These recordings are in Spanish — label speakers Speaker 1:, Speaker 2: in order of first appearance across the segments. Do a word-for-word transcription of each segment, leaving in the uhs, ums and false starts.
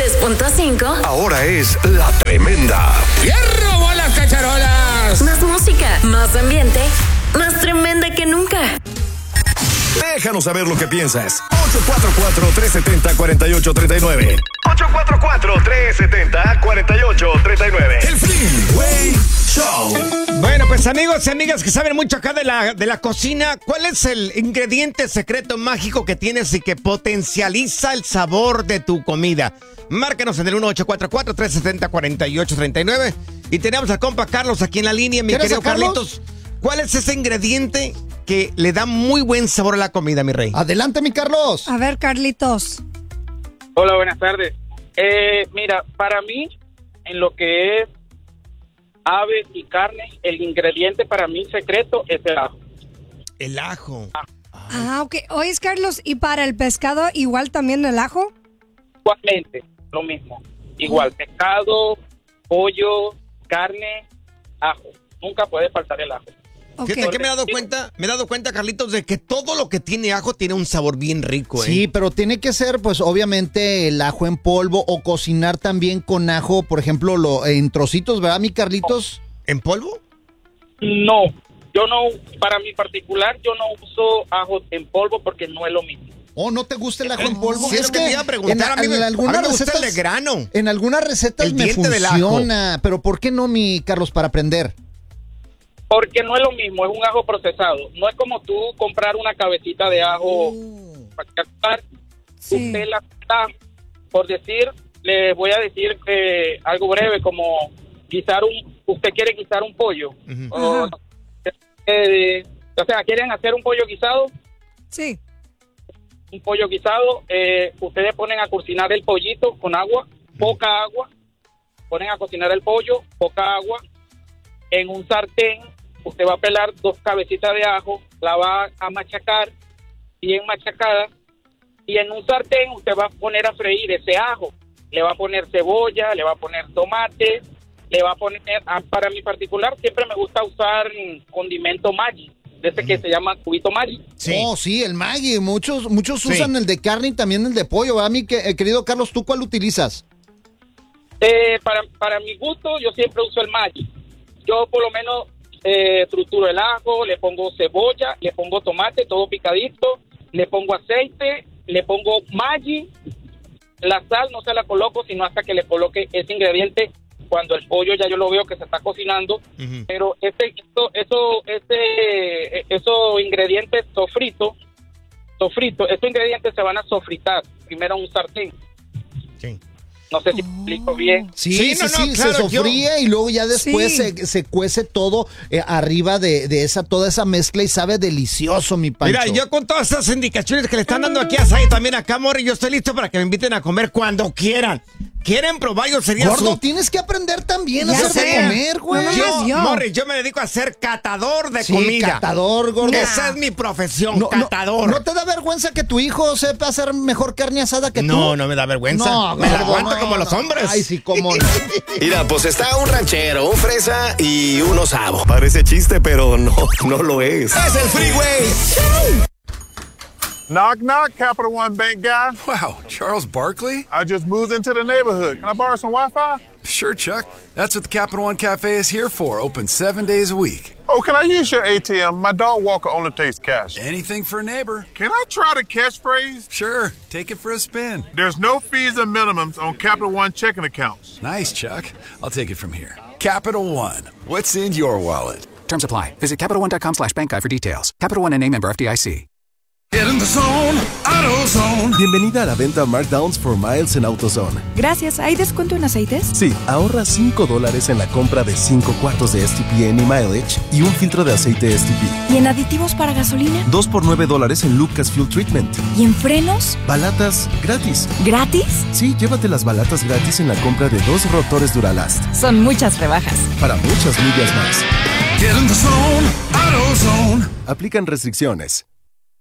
Speaker 1: tres punto cinco.
Speaker 2: Ahora es La Tremenda.
Speaker 3: ¡Hierro, bolas, cacharolas!
Speaker 1: Más música, más ambiente, más tremenda que nunca.
Speaker 2: Déjanos saber lo que piensas. ocho cuatro cuatro, tres siete cero, cuatro ocho tres nueve. ocho cuatro cuatro, tres siete cero, cuatro ocho tres nueve. El Freeway Show.
Speaker 3: Bueno, pues amigos y amigas que saben mucho acá de la, de la cocina, ¿cuál es el ingrediente secreto mágico que tienes y que potencializa el sabor de tu comida? Márcanos en el uno ocho cuatro cuatro, tres siete cero, cuatro ocho tres nueve. Y tenemos al compa Carlos aquí en la línea, mi querido Carlitos. ¿Cuál es ese ingrediente que le da muy buen sabor a la comida, mi rey?
Speaker 4: Adelante, mi Carlos.
Speaker 5: A ver, Carlitos.
Speaker 6: Hola, buenas tardes. Eh, mira, para mí, en lo que es aves y carne, el ingrediente para mí secreto es el ajo.
Speaker 3: El ajo.
Speaker 5: Ah, ok. Oye, Carlos, ¿y para el pescado igual también el ajo?
Speaker 6: Igualmente, lo mismo. Igual, pescado, pollo, carne, ajo. Nunca puede faltar el ajo.
Speaker 5: Okay.
Speaker 3: Fíjate que me he dado cuenta, me he dado cuenta, Carlitos, de que todo lo que tiene ajo tiene un sabor bien rico, ¿eh?
Speaker 4: Sí, pero tiene que ser, pues, obviamente, el ajo en polvo o cocinar también con ajo, por ejemplo, lo, en trocitos, ¿verdad, mi Carlitos?
Speaker 3: ¿En polvo?
Speaker 6: No, yo no, para mi particular, yo no uso ajo en polvo porque no es lo mismo.
Speaker 4: ¿O no te gusta el ajo en polvo?
Speaker 3: Sí, es que te iba a preguntar, a mí me- a mí me gusta el de grano.
Speaker 4: En algunas recetas
Speaker 3: El
Speaker 4: me
Speaker 3: diente del ajo.
Speaker 4: funciona, pero ¿por qué no, mi Carlos, para aprender?
Speaker 6: Porque no es lo mismo, es un ajo procesado. No es como tú comprar una cabecita de ajo para calcular.
Speaker 5: Sí.
Speaker 6: Usted la está, por decir, le voy a decir que algo breve, como guisar un, usted quiere guisar un pollo.
Speaker 3: Ujú.
Speaker 6: O, eh, o sea, quieren hacer un pollo guisado,
Speaker 5: Sí.
Speaker 6: un pollo guisado, eh, ustedes ponen a cocinar el pollito con agua, poca agua, ponen a cocinar el pollo, poca agua, en un sartén, usted va a pelar dos cabecitas de ajo, la va a machacar, bien machacada, y en un sartén usted va a poner a freír ese ajo, le va a poner cebolla, le va a poner tomate, le va a poner, ah, para mi particular, siempre me gusta usar mm, condimento Maggi, de ese que se llama cubito Maggi.
Speaker 3: Sí.
Speaker 4: Oh, sí, el Maggi. Muchos, muchos
Speaker 3: Sí.
Speaker 4: usan el de carne y también el de pollo, ¿verdad, mi que- eh, querido Carlos? ¿Tú cuál utilizas?
Speaker 6: Eh, para, para mi gusto, yo siempre uso el Maggi. Yo por lo menos eh, trituro el ajo, le pongo cebolla, le pongo tomate, todo picadito, le pongo aceite, le pongo Maggi. La sal no se la coloco, sino hasta que le coloque ese ingrediente cuando el pollo ya yo lo veo que se está cocinando.
Speaker 3: Ujú.
Speaker 6: Pero este, esto, eso, este, esos ingredientes sofritos, sofrito, estos ingredientes se van a sofritar primero en un sartén.
Speaker 3: Sí.
Speaker 6: No sé si me explico bien.
Speaker 4: Sí,
Speaker 3: Sí,
Speaker 4: sí,
Speaker 3: no,
Speaker 4: sí,
Speaker 3: no,
Speaker 4: se
Speaker 3: claro, yo-
Speaker 4: sofríe y luego ya después
Speaker 5: Sí.
Speaker 4: se, se cuece todo eh, arriba de, de esa toda esa mezcla y sabe delicioso, mi Pancho.
Speaker 3: Mira, yo con todas estas indicaciones que le están dando aquí a Sai también acá, Morri, yo estoy listo para que me inviten a comer cuando quieran. ¿Quieren probar? Yo sería
Speaker 4: Gordo,
Speaker 3: su...
Speaker 4: tienes que aprender también a
Speaker 5: Ya
Speaker 4: hacer de
Speaker 5: sé.
Speaker 4: comer, güey.
Speaker 5: No, no,
Speaker 3: Yo,
Speaker 5: más yo.
Speaker 3: Morri, yo me dedico a ser catador de
Speaker 4: Sí,
Speaker 3: comida.
Speaker 4: catador, gordo.
Speaker 3: Esa es mi profesión,
Speaker 4: No, no,
Speaker 3: catador.
Speaker 4: ¿No te da vergüenza que tu hijo sepa hacer mejor carne asada que tú?
Speaker 3: No, no me da vergüenza.
Speaker 4: No,
Speaker 3: me la
Speaker 4: gordo,
Speaker 3: aguanto
Speaker 4: no,
Speaker 3: como los
Speaker 4: no.
Speaker 3: hombres.
Speaker 4: Ay, sí, cómo no.
Speaker 2: Mira, pues está un ranchero, un fresa y un osavo. Parece chiste, pero no, no lo es. Es el Freeway.
Speaker 7: Knock, knock, Capital One Bank guy.
Speaker 8: Wow, Charles Barkley?
Speaker 7: I just moved into the neighborhood. Can I borrow some Wi-Fi?
Speaker 8: Sure, Chuck. That's what the Capital One Cafe is here for, open seven days a week.
Speaker 7: Oh, can I use your A T M? My dog Walker only takes cash.
Speaker 8: Anything for a neighbor.
Speaker 7: Can I try the catchphrase?
Speaker 8: Sure, take it for a spin.
Speaker 7: There's no fees or minimums on Capital One checking accounts.
Speaker 8: Nice, Chuck. I'll take it from here. Capital One. What's in your wallet?
Speaker 9: Terms apply. Visit CapitalOne.com slash bank guide for details. Capital One N A member F D I C.
Speaker 2: Get in the zone, AutoZone.
Speaker 10: Bienvenida a la venta Markdowns for Miles en AutoZone.
Speaker 11: Gracias. ¿Hay descuento en aceites?
Speaker 10: Sí, ahorra cinco dólares en la compra de cinco cuartos de S T P Any Mileage y un filtro de aceite S T P.
Speaker 11: ¿Y en aditivos para gasolina?
Speaker 10: dos por nueve dólares en Lucas Fuel Treatment.
Speaker 11: ¿Y en frenos?
Speaker 10: Balatas gratis.
Speaker 11: ¿Gratis?
Speaker 10: Sí, llévate las balatas gratis en la compra de dos rotores Duralast.
Speaker 11: Son muchas rebajas.
Speaker 10: Para muchas millas más.
Speaker 2: Get in the zone, AutoZone.
Speaker 10: Aplican restricciones.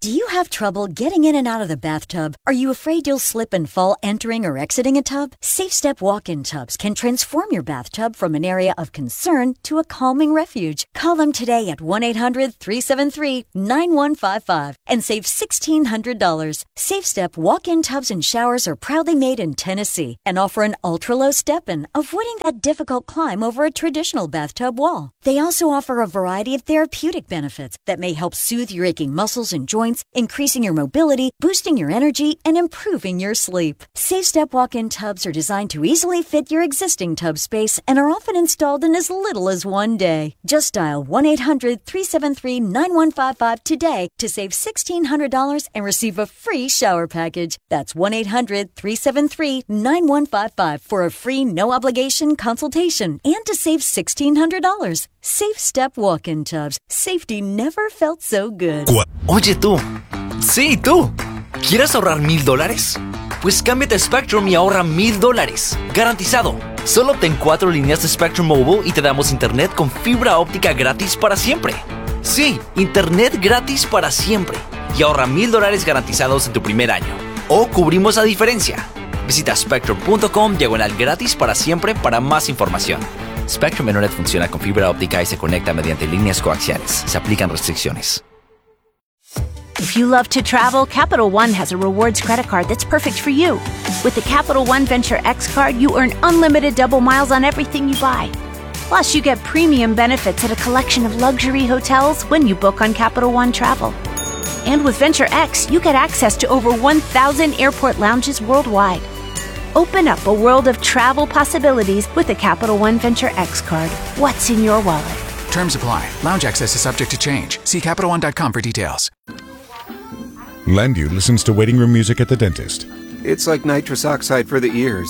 Speaker 12: Do you have trouble getting in and out of the bathtub? Are you afraid you'll slip and fall entering or exiting a tub? SafeStep walk-in tubs can transform your bathtub from an area of concern to a calming refuge. Call them today at one eight hundred three seven three nine one five five and save sixteen hundred dollars. SafeStep walk-in tubs and showers are proudly made in Tennessee and offer an ultra-low step-in, avoiding that difficult climb over a traditional bathtub wall. They also offer a variety of therapeutic benefits that may help soothe your aching muscles and joints, increasing your mobility, boosting your energy, and improving your sleep. SafeStep walk-in tubs are designed to easily fit your existing tub space and are often installed in as little as one day. Just dial one eight hundred three seven three nine one five five today to save sixteen hundred dollars and receive a free shower package. That's one eight hundred three seven three nine one five five for a free no-obligation consultation and to save sixteen hundred dollars. SafeStep walk-in tubs. Safety never felt so good.
Speaker 13: Oye tú, sí tú, ¿quieres ahorrar mil dólares? Pues cámbiate a Spectrum y ahorra mil dólares, garantizado. Solo obtén cuatro líneas de Spectrum Mobile y te damos internet con fibra óptica gratis para siempre. Sí, internet gratis para siempre. Y ahorra mil dólares garantizados en tu primer año. O cubrimos la diferencia. Visita spectrum punto com diagonal gratis para siempre para más información. Spectrum Internet funciona con fibra óptica y se conecta mediante líneas coaxiales. Se aplican restricciones.
Speaker 14: If you love to travel, Capital One has a rewards credit card that's perfect for you. With the Capital One Venture X card, you earn unlimited double miles on everything you buy. Plus, you get premium benefits at a collection of luxury hotels when you book on Capital One Travel. And with Venture X, you get access to over one thousand airport lounges worldwide. Open up a world of travel possibilities with the Capital One Venture X card. What's in your wallet?
Speaker 9: Terms apply. Lounge access is subject to change. See Capital One dot com for details.
Speaker 15: Landu listens to waiting room music at the dentist.
Speaker 16: It's like nitrous oxide for the ears.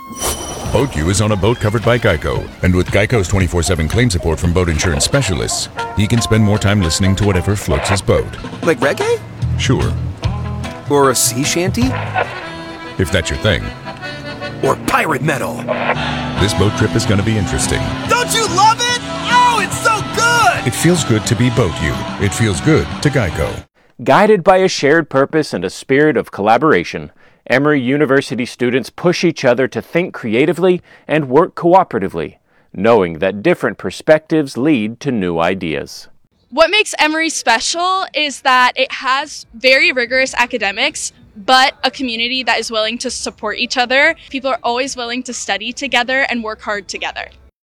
Speaker 15: BoatU is on a boat covered by Geico. And with Geico's twenty-four seven claim support from boat insurance specialists, he can spend more time listening to whatever floats his boat.
Speaker 16: Like reggae?
Speaker 15: Sure.
Speaker 16: Or a sea shanty?
Speaker 15: If that's your thing.
Speaker 16: Or pirate metal.
Speaker 15: This boat trip is going to be interesting.
Speaker 17: Don't you love it? Oh, it's so good!
Speaker 15: It feels good to be BoatU. It feels good to Geico.
Speaker 18: Guided by a shared purpose and a spirit of collaboration, Emory University students push each other to think creatively and work cooperatively, knowing that different perspectives lead to new ideas.
Speaker 19: What makes Emory special is that it has very rigorous academics, but a community that is willing to support each other. People are always willing to study together and work hard together.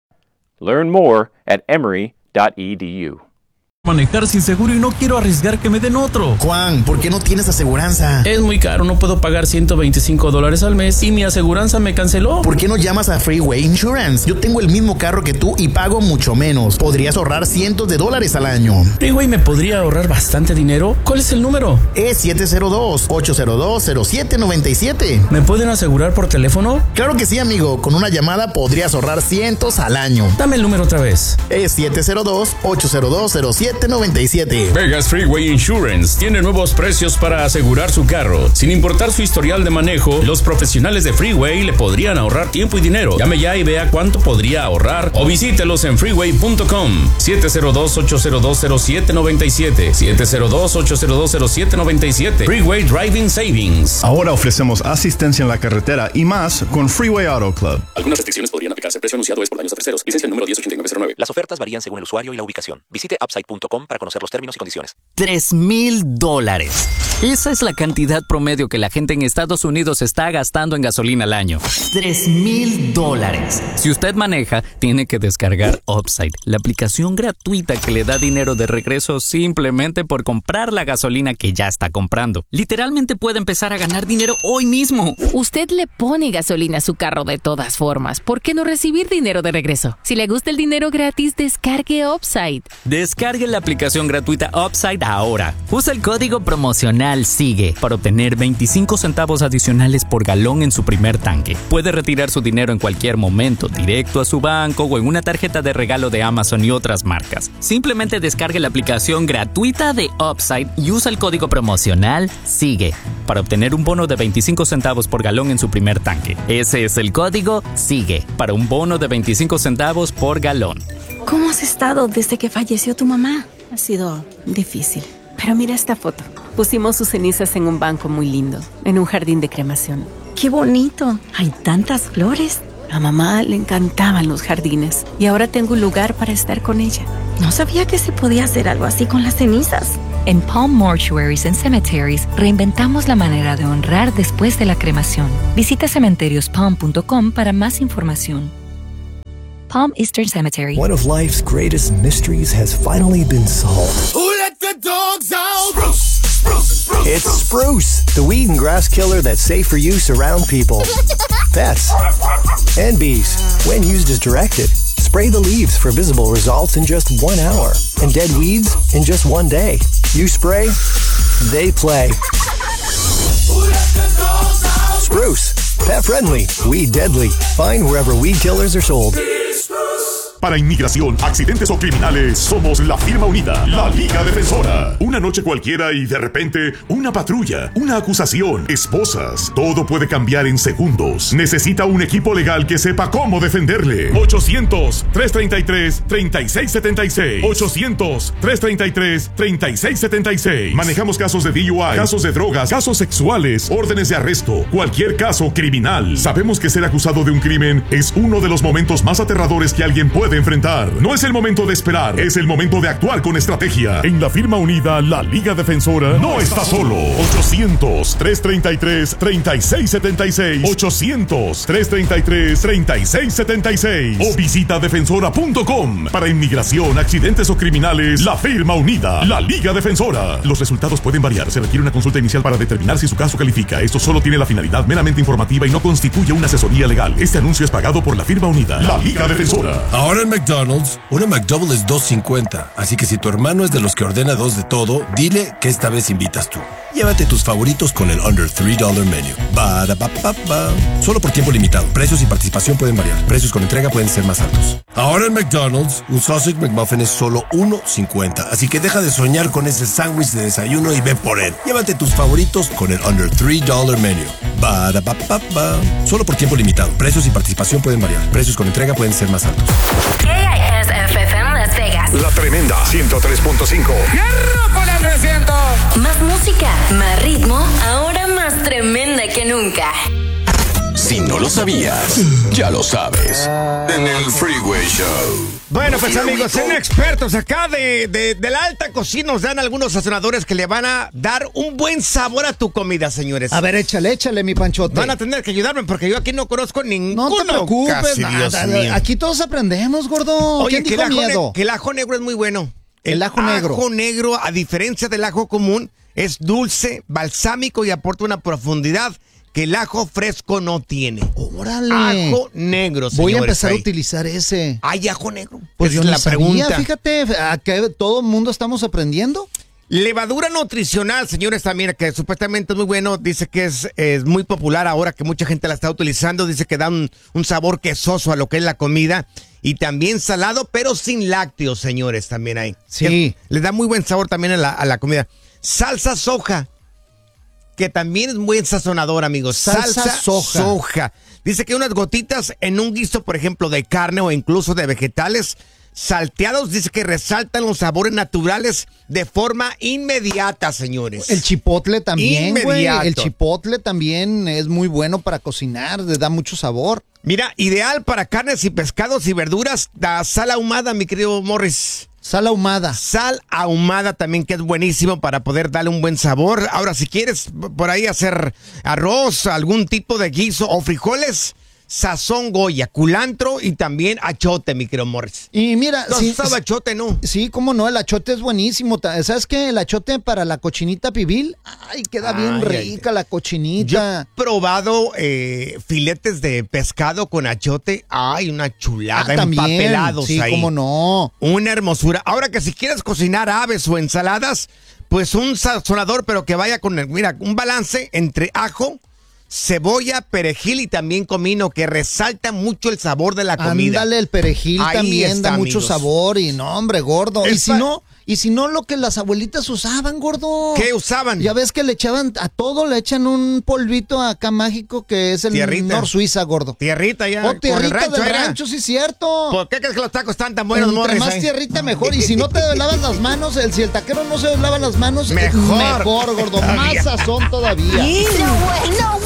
Speaker 18: Learn more at emory dot e d u.
Speaker 20: Manejar sin seguro y no quiero arriesgar que me den otro.
Speaker 21: Juan, ¿por qué no tienes aseguranza?
Speaker 20: Es muy caro, no puedo pagar ciento veinticinco dólares al mes y mi aseguranza me canceló.
Speaker 21: ¿Por qué no llamas a Freeway Insurance? Yo tengo el mismo carro que tú y pago mucho menos. Podrías ahorrar cientos de dólares al año.
Speaker 20: Freeway me podría ahorrar bastante dinero. ¿Cuál es el número?
Speaker 21: Es siete cero dos, ocho cero dos, cero siete nueve siete.
Speaker 20: ¿Me pueden asegurar por teléfono?
Speaker 21: Claro que sí, amigo. Con una llamada podrías ahorrar cientos al año.
Speaker 20: Dame el número otra vez.
Speaker 21: Es siete cero dos, ocho cero dos, cero siete noventa y siete.
Speaker 22: Vegas Freeway Insurance tiene nuevos precios para asegurar su carro. Sin importar su historial de manejo, los profesionales de Freeway le podrían ahorrar tiempo y dinero. Llame ya y vea cuánto podría ahorrar o visítelos en freeway punto com. siete cero dos, ocho cero dos, cero siete nueve siete. siete cero dos, ocho cero dos, cero siete nueve siete. Freeway Driving Savings.
Speaker 23: Ahora ofrecemos asistencia en la carretera y más con Freeway Auto Club.
Speaker 24: Algunas restricciones podrían aplicarse. El precio anunciado es por daños a terceros. Licencia número diez ochenta y nueve cero nueve.
Speaker 25: Las ofertas varían según el usuario y la ubicación. Visite upside punto com para conocer los términos y condiciones.
Speaker 26: Tres mil dólares. Esa es la cantidad promedio que la gente en Estados Unidos está gastando en gasolina al año. Tres mil dólares. Si usted maneja, tiene que descargar Upside, la aplicación gratuita que le da dinero de regreso simplemente por comprar la gasolina que ya está comprando. Literalmente puede empezar a ganar dinero hoy mismo.
Speaker 27: Usted le pone gasolina a su carro de todas formas. ¿Por qué no recibir dinero de regreso? Si le gusta el dinero gratis, descargue Upside.
Speaker 26: Descargue la aplicación gratuita Upside ahora. Usa el código promocional SIGUE para obtener veinticinco centavos adicionales por galón en su primer tanque. Puede retirar su dinero en cualquier momento, directo a su banco o en una tarjeta de regalo de Amazon y otras marcas. Simplemente descargue la aplicación gratuita de Upside y usa el código promocional SIGUE para obtener un bono de veinticinco centavos por galón en su primer tanque. Ese es el código SIGUE para un bono de veinticinco centavos por galón.
Speaker 11: ¿Cómo has estado desde que falleció tu mamá? Ha sido difícil. Pero mira esta foto.
Speaker 1: Pusimos sus cenizas en un banco muy lindo, en un jardín de cremación.
Speaker 3: ¡Qué bonito! Hay tantas flores.
Speaker 1: A mamá le encantaban los jardines y ahora tengo un lugar para estar con ella.
Speaker 3: No sabía que se podía hacer algo así con las cenizas.
Speaker 4: En Palm Mortuaries and Cemeteries reinventamos la manera de honrar después de la cremación. Visita cementerios palm punto com para más información. Palm Eastern Cemetery.
Speaker 2: One of life's greatest mysteries has finally been solved.
Speaker 17: Who let the dogs out? Spruce, spruce, spruce.
Speaker 2: It's Spruce, the weed and grass killer that's safe for use around people, pets, and bees. When used as directed, spray the leaves for visible results in just one hour, and dead weeds in just one day. You spray, they play.
Speaker 17: Who let the dogs out?
Speaker 2: Spruce, pet friendly, weed deadly. Find wherever weed killers are sold.
Speaker 5: Para inmigración, accidentes o criminales, somos la firma unida, la Liga Defensora. Una noche cualquiera y de repente, una patrulla, una acusación, esposas. Todo puede cambiar en segundos. Necesita un equipo legal que sepa cómo defenderle. ochocientos, tres treinta y tres, treinta y seis setenta y seis. ochocientos, tres treinta y tres, treinta y seis setenta y seis. Manejamos casos de D U I, casos de drogas, casos sexuales, órdenes de arresto, cualquier caso criminal. Sabemos que ser acusado de un crimen es uno de los momentos más aterradores que alguien puede enfrentar. No es el momento de esperar, es el momento de actuar con estrategia. En la firma unida, la Liga Defensora no está solo. ochocientos, tres treinta y tres, treinta y seis setenta y seis. ochocientos, tres treinta y tres, treinta y seis setenta y seis. O visita defensora punto com. Para inmigración, accidentes o criminales, la firma unida, la Liga Defensora. Los resultados pueden variar. Se requiere una consulta inicial para determinar si su caso califica. Esto solo tiene la finalidad meramente informativa y no constituye una asesoría legal. Este anuncio es pagado por la firma unida, la Liga Defensora.
Speaker 6: Ahora en McDonald's, una McDouble es dos cincuenta, así que si tu hermano es de los que ordena dos de todo, dile que esta vez invitas tú. Llévate tus favoritos con el Under tres dólares Menu. Ba, da, ba, ba, ba. Solo por tiempo limitado. Precios y participación pueden variar. Precios con entrega pueden ser más altos. Ahora en McDonald's, un Sausage McMuffin es solo uno cincuenta, así que deja de soñar con ese sándwich de desayuno y ve por él. Llévate tus favoritos con el Under tres dólares Menu. Ba, da, ba, ba, ba. Solo por tiempo limitado. Precios y participación pueden variar. Precios con entrega pueden ser más altos.
Speaker 7: K I S F M Las Vegas.
Speaker 2: La Tremenda ciento tres punto cinco.
Speaker 7: ¡Hierro con el trescientos! Más música, más ritmo, ahora más tremenda que nunca.
Speaker 2: Si no lo sabías, ya lo sabes. En el Freeway Show.
Speaker 8: Bueno, pues amigos, en expertos acá de, de, de la alta cocina nos dan algunos sazonadores que le van a dar un buen sabor a tu comida, señores.
Speaker 28: A ver, échale, échale, mi Panchote.
Speaker 8: Van a tener que ayudarme porque yo aquí no conozco ninguno.
Speaker 28: No te preocupes,
Speaker 8: casi, Dios
Speaker 28: nada,
Speaker 8: mío.
Speaker 28: Aquí todos aprendemos, gordo.
Speaker 8: Oye,
Speaker 28: ¿Quién
Speaker 8: que
Speaker 28: dijo
Speaker 8: el, ajo
Speaker 28: miedo?
Speaker 8: ne- que el ajo negro es muy bueno.
Speaker 28: El ajo negro.
Speaker 8: El ajo negro, a diferencia del ajo común, es dulce, balsámico y aporta una profundidad que el ajo fresco no tiene.
Speaker 28: ¡Órale!
Speaker 8: Ajo negro, señores.
Speaker 28: Voy a empezar
Speaker 8: ahí.
Speaker 28: a utilizar ese.
Speaker 8: ¿Hay ajo negro?
Speaker 28: Pues
Speaker 8: Esa
Speaker 28: yo
Speaker 8: es
Speaker 28: ni
Speaker 8: la
Speaker 28: sabía,
Speaker 8: pregunta.
Speaker 28: fíjate, a que todo el mundo estamos aprendiendo.
Speaker 8: Levadura nutricional, señores, también, que supuestamente es muy bueno. Dice que es, es muy popular ahora, que mucha gente la está utilizando. Dice que da un, un sabor quesoso a lo que es la comida. Y también salado, pero sin lácteos, señores, también hay.
Speaker 28: Sí.
Speaker 8: Que le da muy buen sabor también a la, a la comida. Salsa soja, que también es muy sazonador, amigos.
Speaker 28: Salsa
Speaker 8: Salsa
Speaker 28: soja.
Speaker 8: soja. Dice que unas gotitas en un guiso, por ejemplo, de carne o incluso de vegetales salteados, dice que resaltan los sabores naturales de forma inmediata, señores.
Speaker 28: El chipotle también, güey.
Speaker 8: Inmediato.
Speaker 28: El chipotle también es muy bueno para cocinar, le da mucho sabor.
Speaker 8: Mira, ideal para carnes y pescados y verduras, la sal ahumada, mi querido Morris.
Speaker 28: Sal ahumada.
Speaker 8: Sal ahumada también, que es buenísimo para poder darle un buen sabor. Ahora, si quieres por ahí hacer arroz, algún tipo de guiso o frijoles, sazón Goya, culantro y también achote, mi querido Morris.
Speaker 28: Y mira,
Speaker 8: ¿No has
Speaker 28: sí,
Speaker 8: usado achote, no?
Speaker 28: Sí, cómo no, el achote es buenísimo. Ta- ¿Sabes qué? El achote para la cochinita pibil, ay, queda bien
Speaker 8: Ay,
Speaker 28: rica
Speaker 8: ay,
Speaker 28: la
Speaker 8: Yo
Speaker 28: cochinita.
Speaker 8: he probado eh, filetes de pescado con achote. Ay, una chulada,
Speaker 28: Ah, también.
Speaker 8: empapelados
Speaker 28: Sí,
Speaker 8: ahí.
Speaker 28: cómo no.
Speaker 8: Una hermosura. Ahora que si quieres cocinar aves o ensaladas, pues un sazonador, pero que vaya con, el, mira, un balance entre ajo, cebolla, perejil y también comino, que resalta mucho el sabor de la comida.
Speaker 28: Ándale, el perejil
Speaker 8: Ahí
Speaker 28: también
Speaker 8: está,
Speaker 28: da mucho
Speaker 8: amigos.
Speaker 28: sabor y no, hombre, gordo. Y
Speaker 8: Es
Speaker 28: si
Speaker 8: pa-
Speaker 28: no, Y si no, lo que las abuelitas usaban, gordo.
Speaker 8: ¿Qué usaban?
Speaker 28: Ya ves que le echaban a todo, le echan un polvito acá mágico que es el
Speaker 8: Tierrita.
Speaker 28: Nor Suiza, gordo.
Speaker 8: Tierrita ya.
Speaker 28: Oh, tierrita
Speaker 8: por el rancho,
Speaker 28: del
Speaker 8: era.
Speaker 28: rancho, sí, cierto.
Speaker 8: ¿Por qué crees que los tacos están tan buenos,
Speaker 28: Entre
Speaker 8: Morris?
Speaker 28: más
Speaker 8: ahí?
Speaker 28: tierrita, mejor. Y si no te lavas las manos, el, si el taquero no se lava las manos,
Speaker 8: Mejor.
Speaker 28: mejor, gordo. Más sazón todavía.
Speaker 7: No way, no